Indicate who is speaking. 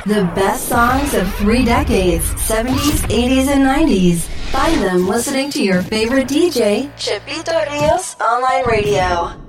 Speaker 1: The best songs of 3 decades, 70s, 80s, and 90s. Find them listening to your favorite DJ, Chipito Rios Online Radio.